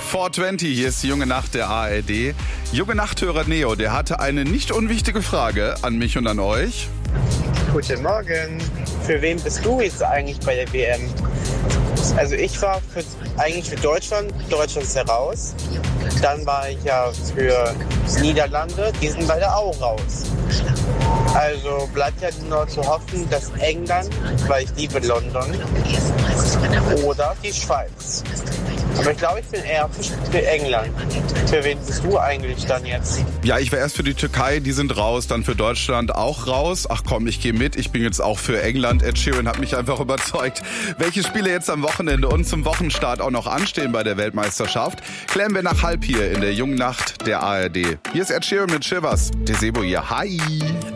420, hier ist die Junge Nacht der ARD. Junge Nachthörer Neo, der hatte eine nicht unwichtige Frage an mich und an euch. Guten Morgen. Für wen bist du jetzt eigentlich bei der WM? Also ich war eigentlich für Deutschland. Deutschland ist ja raus. Dann war ich ja für Niederlande. Die sind beide auch raus. Also bleibt ja nur zu hoffen, dass England, weil ich liebe London, oder die Schweiz. Aber ich glaube, ich bin eher für England. Für wen bist du eigentlich dann jetzt? Ja, ich war erst für die Türkei, die sind raus, dann für Deutschland auch raus. Ach komm, ich gehe mit, ich bin jetzt auch für England. Ed Sheeran hat mich einfach überzeugt. Welche Spiele jetzt am Wochenende und zum Wochenstart auch noch anstehen bei der Weltmeisterschaft, klären wir nach 5 hier in der Jungen Nacht der ARD. Hier ist Ed Sheeran mit Shivers. Desebo hier. Hi!